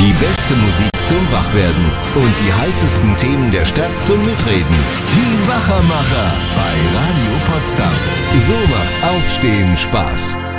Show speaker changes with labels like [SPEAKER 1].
[SPEAKER 1] Die beste Musik zum Wachwerden und die heißesten Themen der Stadt zum Mitreden. Die Wachermacher bei Radio Potsdam. So macht Aufstehen Spaß.